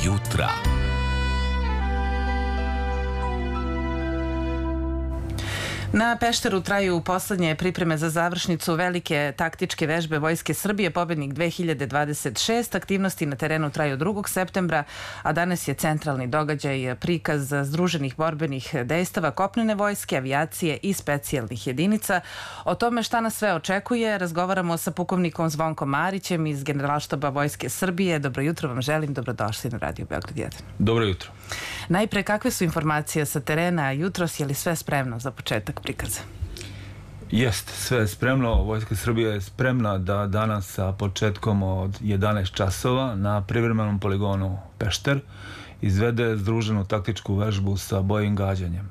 jutra. Na Pešteru traju poslednje pripreme za završnicu velike taktičke vežbe Vojske Srbije Pobednik 2026. Aktivnosti na terenu traju 2. septembra, a danas je centralni događaj prikaz združenih borbenih dejstava kopnene vojske, avijacije i specijalnih jedinica. O tome šta nas sve očekuje razgovaramo sa pukovnikom Zvonkom Marićem iz Generalštaba Vojske Srbije. Dobro jutro vam želim, dobrodošli na Radio Beograd 1. Dobro jutro. Najpre, kakve su informacije sa terena jutros, je li sve spremno za početak prikaza? Jeste, sve je spremno. Vojska Srbije je spremna da danas sa početkom od 11 časova na privremenom poligonu Pešter izvede združenu taktičku vežbu sa bojim gađanjem.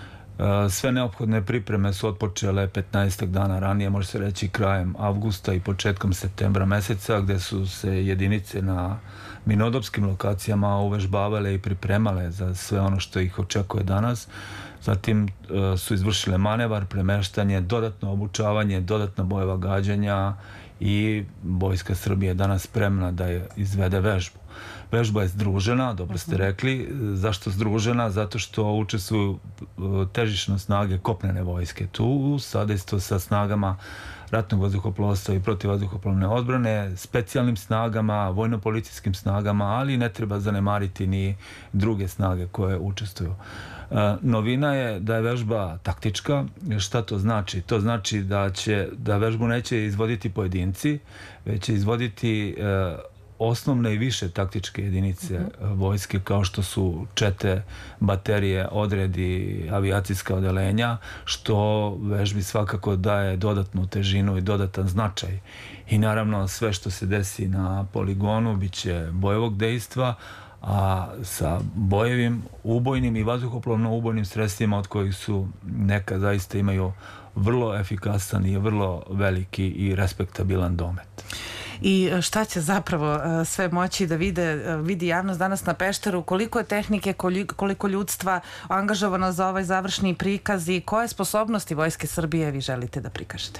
Sve neophodne pripreme su otpočele 15 dana ranije, može se reći krajem avgusta i početkom septembra meseca, gde su se jedinice na mirnodopskim lokacijama uvežbavale i pripremale za sve ono što ih očekuje danas. Zatim su izvršile manevar, premeštanje, dodatno obučavanje, dodatna bojeva gađanja i Vojska Srbije je danas spremna da je izvede vežbu. Vežba je združena, dobro ste rekli. Zašto združena? Zato što učestvuju težišne snage kopnene vojske tu, sadejstvo sa snagama ratnog vazduhoplovstva i protivvazduhoplovne odbrane, specijalnim snagama, vojno-policijskim snagama, ali ne treba zanemariti ni druge snage koje učestvuju. Novina je da je vežba taktička. Šta to znači? To znači da vežbu neće izvoditi pojedinci, već će izvoditi osnovne i više taktičke jedinice vojske, kao što su čete, baterije, odredi, avijacijska odelenja, što vežbi svakako daje dodatnu težinu i dodatan značaj. I naravno sve što se desi na poligonu biće bojevog dejstva, a sa bojevim, ubojnim i vazduhoplovno ubojnim sredstvima od kojih su neka zaista imaju vrlo efikasan i vrlo veliki i respektabilan domet. I šta će zapravo sve moći da vidi javnost danas na Pešteru? Koliko je tehnike, koliko ljudstva angažovano za ovaj završni prikaz i koje sposobnosti Vojske Srbije vi želite da prikažete?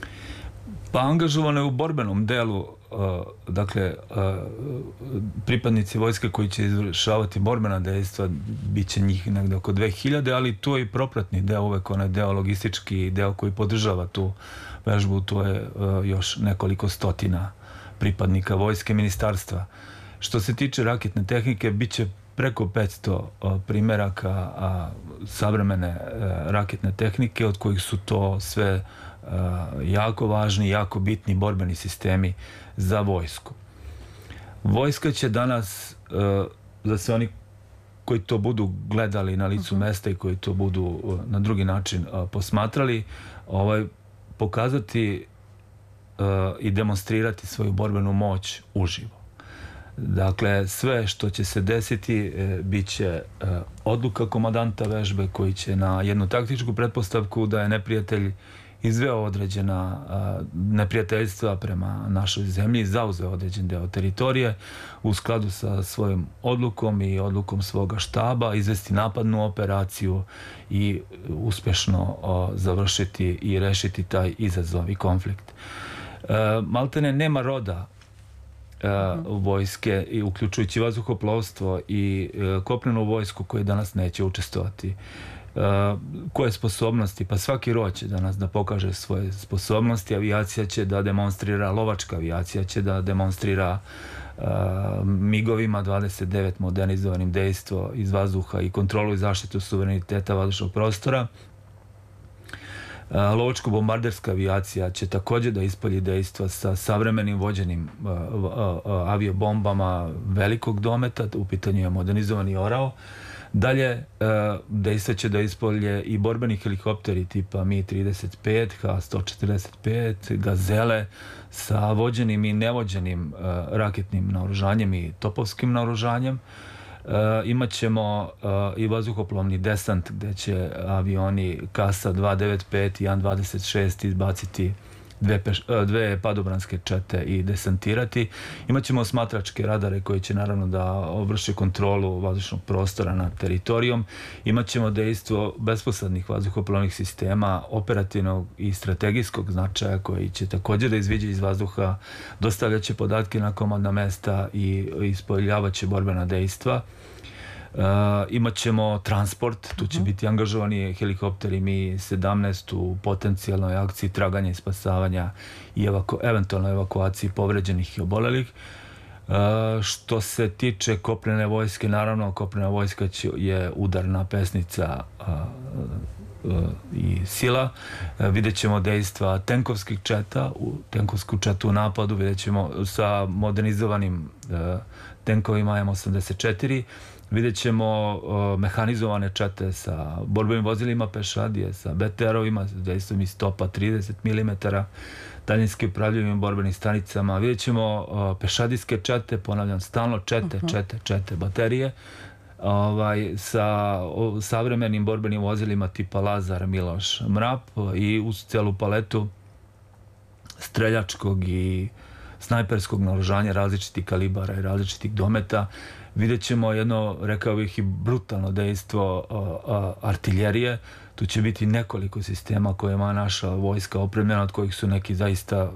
Pa angažovano je u borbenom delu, pripadnici vojske koji će izvršavati borbena dejstva, bit će njih negde oko 2000, ali tu je i propratni deo, uvek onaj deo logistički, deo koji podržava tu vežbu, tu je još nekoliko stotina pripadnika vojske, ministarstva. Što se tiče raketne tehnike, bit će preko 500 primeraka savremene raketne tehnike, od kojih su to sve jako važni, jako bitni borbeni sistemi za vojsku. Vojska će danas, za sve oni koji to budu gledali na licu mesta i koji to budu na drugi način posmatrali, pokazati i demonstrirati svoju borbenu moć uživo. Dakle, sve što će se desiti bit će odluka komandanta vežbe koji će na jednu taktičku pretpostavku da je neprijatelj izveo određena neprijateljstva prema našoj zemlji, zauzeo određen deo teritorije, u skladu sa svojom odlukom i odlukom svoga štaba izvesti napadnu operaciju i uspešno završiti i rešiti taj izazov i konflikt. Maltene nema roda vojske, i uključujući vazduhoplovstvo i kopnenu vojsku, koje danas neće učestvovati. Koje sposobnosti? Pa svaki rod će danas da pokaže svoje sposobnosti. Avijacija će da demonstrira, lovačka avijacija će da demonstrira MiG-ovima 29 modernizovanim dejstvo iz vazduha i kontrolu i zaštitu suvereniteta vazdušnog prostora. Lovačko-bombarderska avijacija će takođe da ispolji dejstva sa savremenim vođenim aviobombama velikog dometa, u pitanju je modernizovani Orao. Dalje, dejstva će da ispolje i borbeni helikopteri tipa Mi-35, H-145, Gazele sa vođenim i nevođenim raketnim naoružanjem i topovskim naoružanjem. Imaćemo i vazduhoplovni desant, gde će avioni Kasa 295 i An-26 izbaciti dve padobranske čete i desantirati. Imaćemo osmatračke radare koji će naravno da vrše kontrolu vazdušnog prostora nad teritorijom. Imaćemo dejstvo besposadnih vazduhoplovnih sistema operativnog i strategijskog značaja koji će također da izviđe iz vazduha, dostavljaće podatke na komadna mesta i ispoljavaće borbena dejstva. Imaćemo transport, tu će biti angažovani helikopteri Mi-17 u potencijalnoj akciji traganja i spasavanja i eventualno evakuaciji povređenih i obolelih. Što se tiče kopnene vojske, naravno kopnena vojska je udarna pesnica i sila. Vidjet ćemo dejstva tenkovskih četa, tenkovsku četu u napadu vidjet ćemo sa modernizovanim tenkovima M84. Vidjet ćemo mehanizovane čete sa borbenim vozilima pešadije, sa BTR-ovima, sa dejstvom iz topa 30 mm, daljinski upravljivim borbenim stanicama. Vidjet ćemo pešadijske čete, ponavljam, stalno čete, baterije, sa savremenim borbenim vozilima tipa Lazar, Miloš, Mrap i uz celu paletu streljačkog i snajperskog naoružanja različitih kalibara i različitih dometa. Vidjet ćemo jedno, rekao bih, i brutalno dejstvo artiljerije. Tu će biti nekoliko sistema koje ima naša vojska opremljena, od kojih su neki zaista,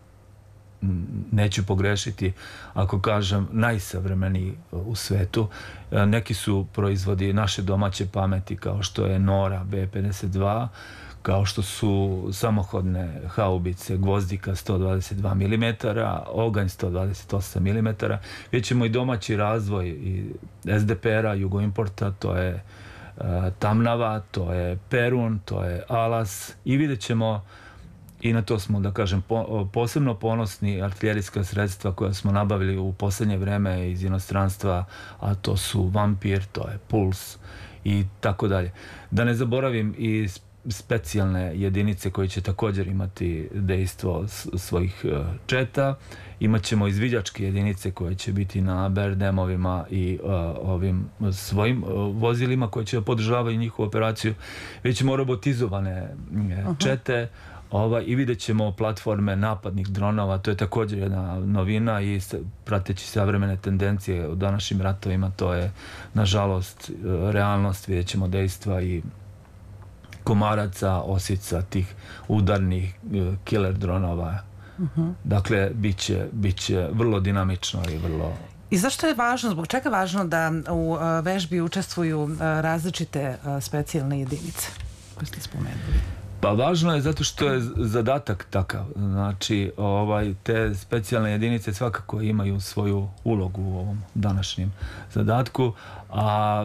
neću pogrešiti ako kažem, najsavremeniji u svetu. Neki su proizvodi naše domaće pameti, kao što je Nora B-52, kao što su samohodne haubice Gvozdika 122 mm, Oganj 128 mm. Vidjet ćemo i domaći razvoj i SDPR-a, Jugoimporta, to je Tamnava, to je Perun, to je Alas, i vidjet ćemo, i na to smo, da kažem, posebno ponosni, artiljerijska sredstva koja smo nabavili u posljednje vreme iz inostranstva, a to su Vampir, to je Puls i tako dalje. Da ne zaboravim i specijalne jedinice koje će također imati dejstvo svojih četa. Imaćemo izviđačke jedinice koje će biti na BRDM-ovima i ovim svojim vozilima koje će podržavati njihovu operaciju. Vidjet ćemo robotizovane čete i vidjet ćemo platforme napadnih dronova. To je također jedna novina i prateći savremene tendencije u današnjim ratovima, to je nažalost realnost. Vidjet ćemo dejstva i komaraca, osica, tih udarnih killer dronova. Dakle, bit će vrlo dinamično i vrlo... I zašto je važno, zbog čega je važno da u vežbi učestvuju različite specijalne jedinice koje ste spomenuli? Pa važno je zato što je zadatak takav. Znači, te specijalne jedinice svakako imaju svoju ulogu u ovom današnjem zadatku, a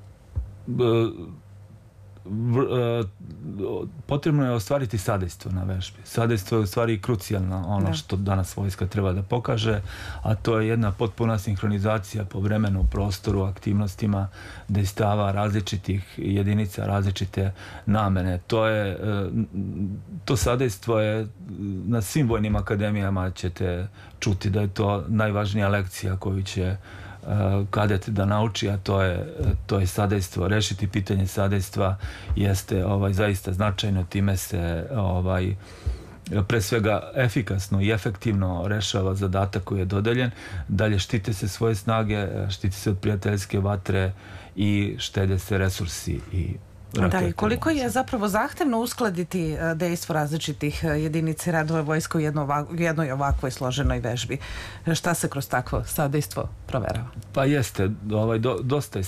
potrebno je ostvariti sadejstvo na vežbi. Sadejstvo je u stvari krucijalno ono što danas vojska treba da pokaže, a to je jedna potpuna sinhronizacija po vremenu, prostoru, aktivnostima dejstava različitih jedinica, različite namene. To sadejstvo je na svim vojnim akademijama ćete čuti da je to najvažnija lekcija koju će kadet da nauči, a to je sadejstvo. Rešiti pitanje sadejstva jeste zaista značajno, time se pre svega efikasno i efektivno rešava zadatak koji je dodeljen. Dalje štite se svoje snage, štite se od prijateljske vatre i štede se resursi i da, i koliko je zapravo zahtevno uskladiti dejstvo različitih jedinica radova vojska u jednoj ovakvoj složenoj vežbi. Šta se kroz takvo sadejstvo proverava? Pa jeste, dosta je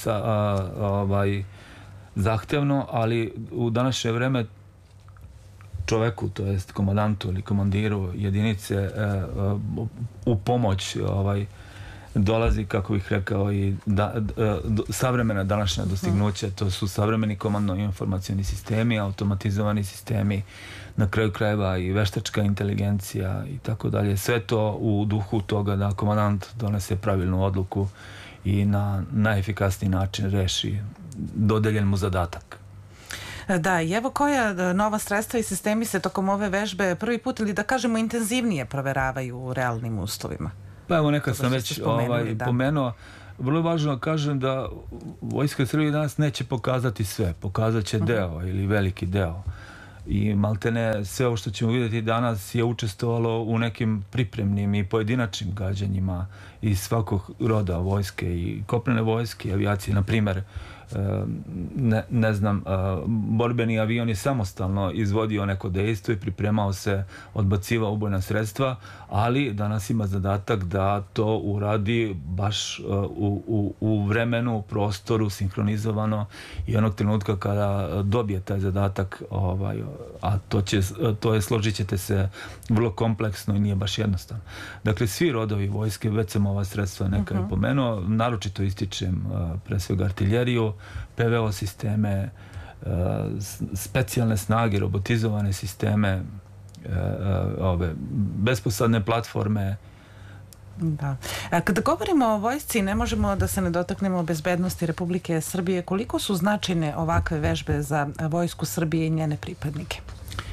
zahtevno, ali u današnje vreme čoveku, to jest komandantu ili komandiru jedinice, u pomoć dolazi, kako bih rekao, i savremena današnja dostignuća. To su savremeni komandno-informacioni sistemi, automatizovani sistemi, na kraju krajeva i veštačka inteligencija i tako dalje. Sve to u duhu toga da komandant donese pravilnu odluku i na najefikasniji način reši dodeljen mu zadatak. Da, i evo koja nova sredstva i sistemi se tokom ove vežbe prvi put, ili da kažemo intenzivnije, proveravaju u realnim uslovima? Pa evo, nekad sam već pomenuo. Vrlo je važno da kažem da Vojska Srbije danas neće pokazati sve. Pokazat će deo ili veliki deo i maltene sve ovo što ćemo vidjeti danas je učestvovalo u nekim pripremnim i pojedinačnim gađanjima iz svakog roda vojske i kopnene vojske i avijacije. Na primjer, ne znam, borbeni avion je samostalno izvodio neko dejstvo i pripremao se, odbacivao ubojna sredstva, ali danas ima zadatak da to uradi baš u vremenu, prostoru, sinhronizovano i onog trenutka kada dobije taj zadatak, a to je, složit ćete se, vrlo kompleksno i nije baš jednostavno. Dakle, svi rodovi vojske, već sam ova sredstva neka je pomenuo, naročito ističem pre svega artiljeriju, PVO sisteme, specijalne snage, robotizovane sisteme, ove besposadne platforme. Da. Kada govorimo o vojsci, ne možemo da se ne dotaknemo bezbednosti Republike Srbije. Koliko su značajne ovakve vežbe za vojsku Srbije i njene pripadnike?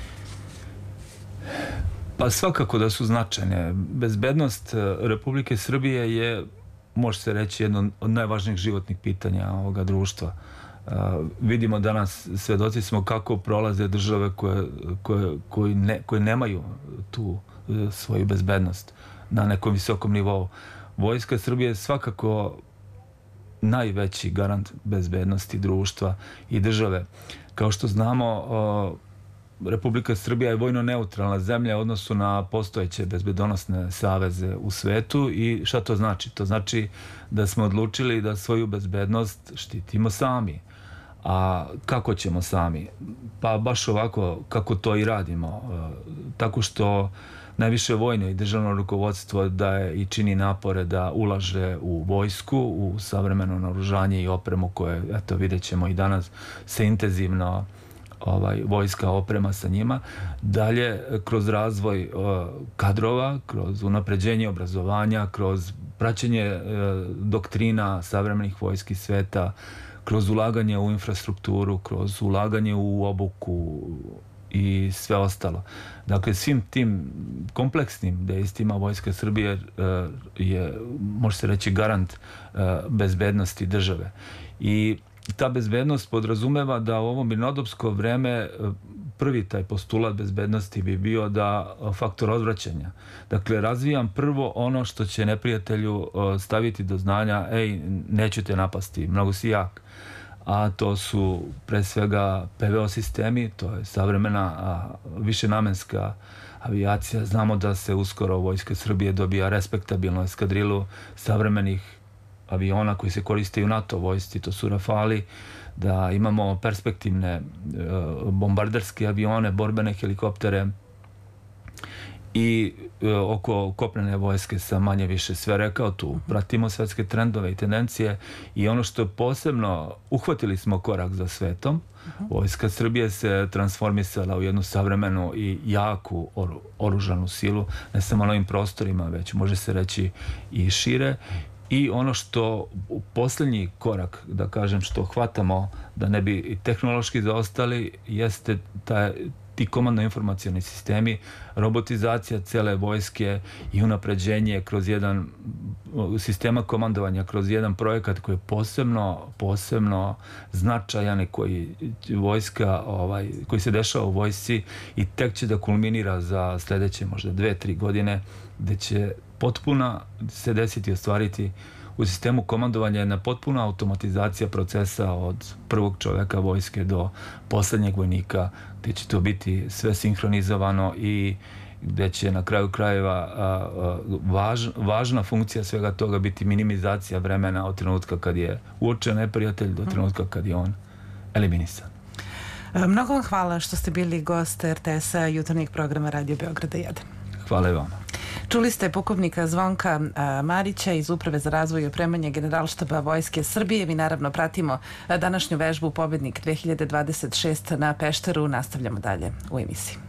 Pa svakako da su značajne. Bezbednost Republike Srbije je, može se reći, jedno od najvažnijih životnih pitanja ovoga društva. Vidimo danas, svedoci smo kako prolaze države koje nemaju tu svoju bezbednost na nekom visokom nivou. Vojska Srbije je svakako najveći garant bezbednosti društva i države. Kao što znamo, Republika Srbija je vojno neutralna zemlja u odnosu na postojeće bezbednosne saveze u svetu. I šta to znači? To znači da smo odlučili da svoju bezbednost štitimo sami. A kako ćemo sami? Pa baš ovako kako to i radimo. Tako što najviše vojno i državno rukovodstvo daje i čini napore da ulaže u vojsku, u savremeno naoružanje i opremu koje, eto, vidjet ćemo i danas, se intenzivno vojska oprema sa njima. Dalje, kroz razvoj kadrova, kroz unapređenje obrazovanja, kroz praćenje doktrina savremenih vojski sveta, kroz ulaganje u infrastrukturu, kroz ulaganje u obuku i sve ostalo. Dakle, svim tim kompleksnim dejstvima Vojska Srbije je, može se reći, garant bezbednosti države. I ta bezbednost podrazumeva da u ovo mirnodopsko vreme prvi taj postulat bezbednosti bi bio da faktor odvraćanja. Dakle, razvijam prvo ono što će neprijatelju staviti do znanja: ej, neću te napasti, mnogo si jak. A to su pre svega PVO sistemi, to je savremena višenamenska avijacija. Znamo da se uskoro Vojska Srbije dobija respektabilnu eskadrilu savremenih aviona koji se koriste i u NATO vojsci, to su Rafali, da imamo perspektivne bombarderske avione, borbene helikoptere i oko kopnene vojske sam manje više sve rekao. Tu pratimo svetske trendove i tendencije i ono što je posebno, uhvatili smo korak za svetom. Vojska Srbije se transformisala u jednu savremenu i jaku oružanu silu, ne samo na ovim prostorima, već može se reći i šire. I ono što posljednji korak, da kažem, što hvatamo da ne bi tehnološki zaostali, jeste ti komandno-informacioni sistemi, robotizacija cele vojske i unapređenje kroz jedan sistema komandovanja, kroz jedan projekat koji je posebno značajan i koji se dešava u vojsci i tek će da kulminira za sljedeće možda 2-3 godine, gde će potpuna se desiti i ostvariti u sistemu komandovanja jedna potpuna automatizacija procesa od prvog čoveka vojske do poslednjeg vojnika, gde će to biti sve sinhronizovano i gde će na kraju krajeva važna funkcija svega toga biti minimizacija vremena od trenutka kad je uočen neprijatelj do trenutka kad je on eliminisan. Mnogo vam hvala što ste bili gost RTS-a jutarnjeg programa Radio Beograda 1. Hvala i vama. Čuli ste pukovnika Zvonka Marića iz Uprave za razvoj i opremanje Generalštaba Vojske Srbije. Mi naravno pratimo današnju vežbu Pobednik 2026 na Pešteru. Nastavljamo dalje u emisiji.